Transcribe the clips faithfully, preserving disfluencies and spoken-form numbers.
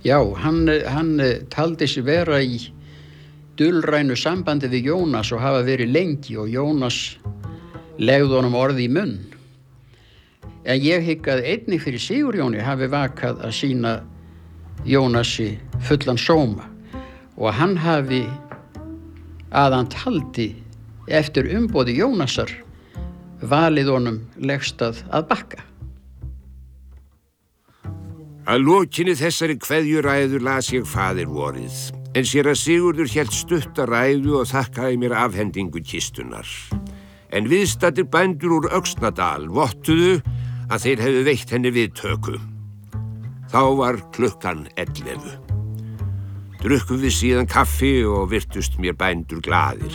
Já, hann, hann taldi sig vera í dulrænu sambandi við Jónas og hafa verið lengi og Jónas legði honum orð í munn. En ég hygg að einnig fyrir Sigurjóni hafi vakað að sýna Jónasi fullan sóma og hann hafi að hann taldi eftir umboði Jónasar valið honum legstað að bakka. Að lokinni þessari kveðjuræðu las ég faðir vorið, en séra Sigurður hélt stutta ræðu og þakkaði mér afhendingu kistunar. En viðstaddir bændur úr Öxnadal vottuðu að þeir hefðu veitt henni viðtöku. Þá var klukkan ellefu. Drukkum við síðan kaffi og virtust mér bændur glaðir.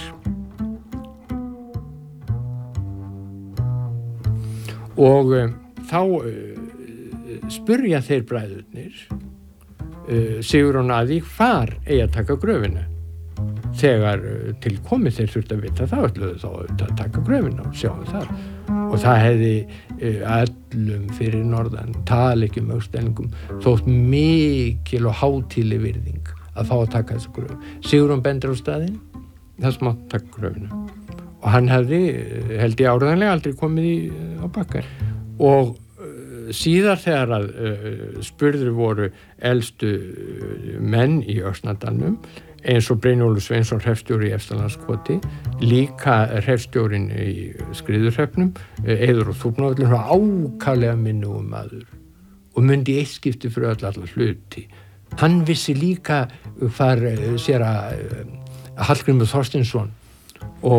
Og um, þá uh, spurja þeir bræðurnir uh, Sigurjón að því hvar eigi að taka gröfina. Þegar uh, til komið þeir þurfti að vita það, ætluðu þá að taka gröfina og sjáum það. Og það hefði uh, öllum fyrir norðan, tala ekki um Öxndelingum, þótt mikil og hátíðleg virðing að fá að taka þessu gröf. Sigurjón bendir á staðinn, það sem átt að taka gröfina. Og hann hefði, held ég áreiðanlega, aldrei komið í, á bakkar. Og uh, síðar þegar að uh, spurður voru elstu uh, menn í Öxnadalnum, eins og Brynjólfur Sveinsson hreppstjóri í Efstalandskoti, líka hreppstjórinn í Skriðuhreppnum, uh, Eiður og Þúfnavöllur, ákaflega minnugum maður og mundi eitt skipti fyrir öll allar hluti. Hann vissi líka hvar uh, séra uh, Hallgrímur Þorsteinsson og